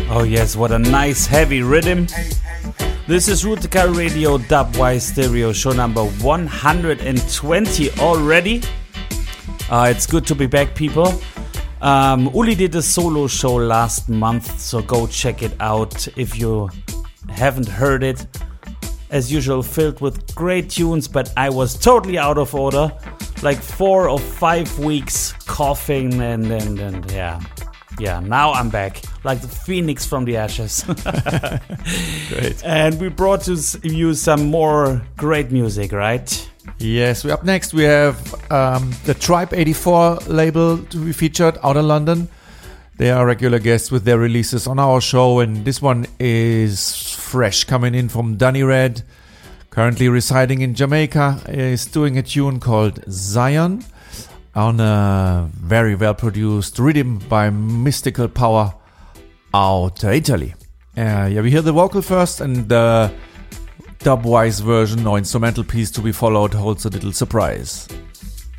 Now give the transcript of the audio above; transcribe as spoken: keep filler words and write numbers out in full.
Oh yes, what a nice heavy rhythm. This is Rootica Radio Dubwise Stereo show number one hundred twenty already. Uh, it's good to be back, people. Um, Uli did a solo show last month, so go check it out if you haven't heard it. As usual, filled with great tunes, but I was totally out of order. Like four or five weeks coughing and, and, and yeah. Yeah, now I'm back, like the phoenix from the ashes. Great. And we brought to you some more great music, right? Yes, we up next we have um, the Tribe eighty-four label to be featured out of London. They are regular guests with their releases on our show, and this one is fresh, coming in from Danny Red, currently residing in Jamaica, is doing a tune called Zion on a very well produced rhythm by Mystical Power out of Italy. Uh, yeah, we hear the vocal first, and the dubwise version or instrumental piece to be followed holds a little surprise.